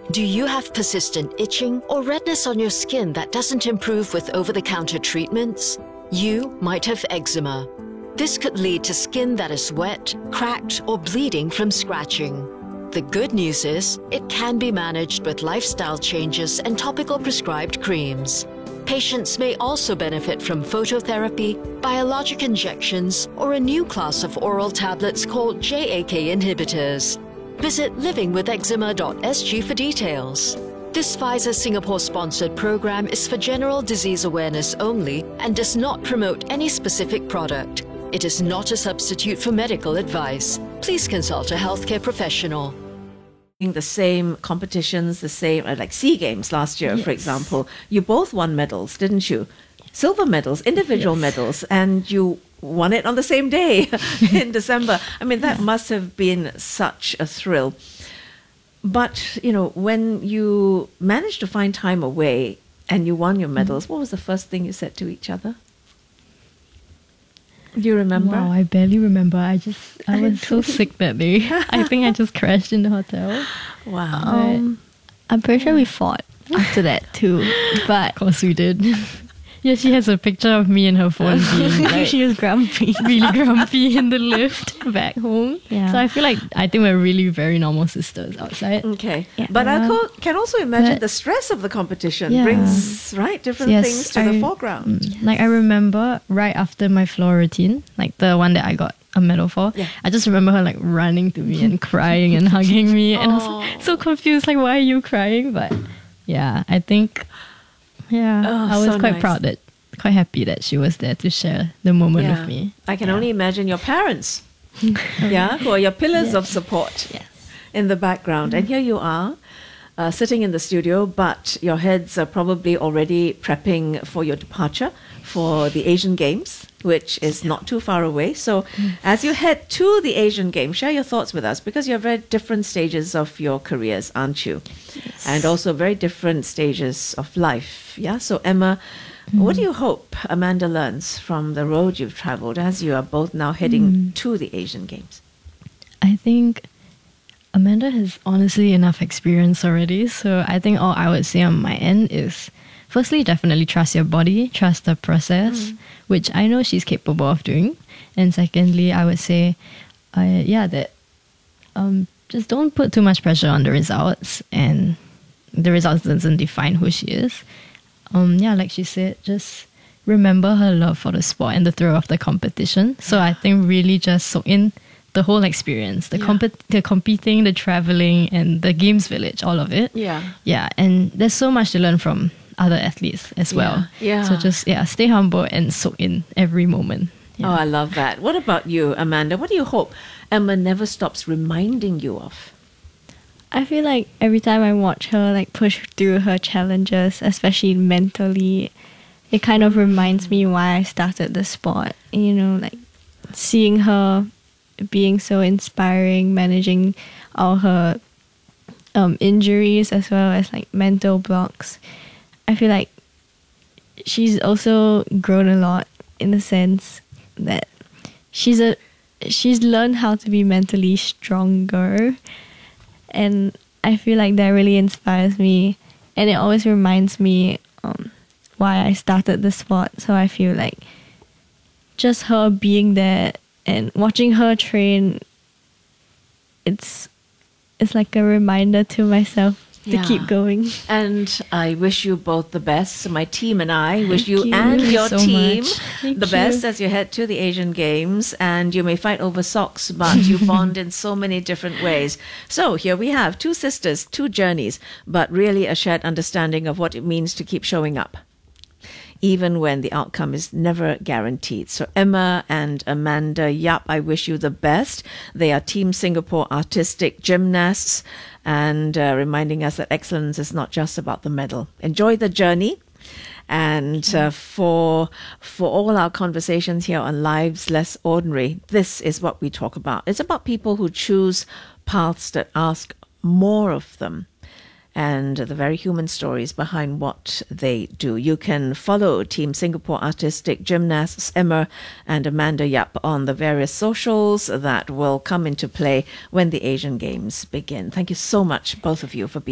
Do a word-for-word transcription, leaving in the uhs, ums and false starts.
Do you have persistent itching or redness on your skin that doesn't improve with over-the-counter treatments? You might have eczema. This could lead to skin that is wet, cracked, or bleeding from scratching. The good news is, it can be managed with lifestyle changes and topical prescribed creams. Patients may also benefit from phototherapy, biologic injections, or a new class of oral tablets called J A K inhibitors. Visit living with eczema dot s g for details. This Pfizer Singapore-sponsored program is for general disease awareness only and does not promote any specific product. It is not a substitute for medical advice. Please consult a healthcare professional. The same competitions, the same, uh, like SEA Games last year, Yes. for example. You both won medals, didn't you? Silver medals, individual Yes. medals, and you won it on the same day in December. I mean, that must have been such a thrill. But, you know, when you managed to find time away and you won your medals, what was the first thing you said to each other? Do you remember? Wow, I barely remember. I just, I was so sick that day. I think I just crashed in the hotel. Wow. Um, I'm pretty sure we fought after that too. But Of course we did. Yeah, she has a picture of me and her phone being like, she was grumpy. really grumpy in the lift back home. Yeah. So I feel like, I think we're really very normal sisters outside. Okay. Yeah. But I Yeah. co- can also imagine But- the stress of the competition Yeah. brings, right, different Yes, things to the I- foreground. Mm, Like I remember right after my floor routine, like the one that I got a medal for, Yeah. I just remember her like running to me and crying and hugging me, and I was like, so confused, like why are you crying? But yeah, I think yeah, Oh, I was so quite nice. proud that quite happy that she was there to share the moment Yeah. with me. I can Yeah. only imagine your parents, yeah, who are your pillars of support Yes. in the background. And here you are, uh, sitting in the studio, but your heads are probably already prepping for your departure for the Asian Games, which is not too far away. So as you head to the Asian Games, share your thoughts with us, because you're very different stages of your careers, aren't you? And also very different stages of life. Yeah. So Emma, what do you hope Amanda learns from the road you've traveled as you are both now heading to the Asian Games? I think Amanda has honestly enough experience already. So I think all I would say on my end is, firstly, definitely trust your body, trust the process, which I know she's capable of doing. And secondly, I would say, uh, yeah, that um, just don't put too much pressure on the results, and the results doesn't define who she is. Um, yeah, like she said, just remember her love for the sport and the thrill of the competition. So I think really just soak in the whole experience, the, Yeah. comp- the competing, the traveling, and the games village, all of it. Yeah. Yeah, and there's so much to learn from other athletes as well. Yeah. So just, yeah, stay humble and soak in every moment. Yeah. Oh, I love that. What about you, Amanda? What do you hope Emma never stops reminding you of? I feel like every time I watch her like push through her challenges, especially mentally, it kind of reminds me why I started the sport. You know, like seeing her being so inspiring, managing all her um, injuries as well as like mental blocks. I feel like she's also grown a lot in the sense that she's a she's learned how to be mentally stronger. And I feel like that really inspires me, and it always reminds me um, why I started the sport. So I feel like just her being there and watching her train, it's it's like a reminder to myself to Yeah. keep going. And I wish you both the best. My team and I wish you, you. and Thank you your so team much. Thank the you. best as you head to the Asian Games. And you may fight over socks, but you bond in so many different ways. So here we have two sisters, two journeys, but really a shared understanding of what it means to keep showing up, even when the outcome is never guaranteed. So Emma and Amanda Yap, I wish you the best. They are Team Singapore artistic gymnasts, and uh, reminding us that excellence is not just about the medal. Enjoy the journey. And uh, for for all our conversations here on Lives Less Ordinary, this is what we talk about. It's about people who choose paths that ask more of them, and the very human stories behind what they do. You can follow Team Singapore Artistic Gymnasts Emma and Amanda Yap on the various socials that will come into play when the Asian Games begin. Thank you so much, both of you, for being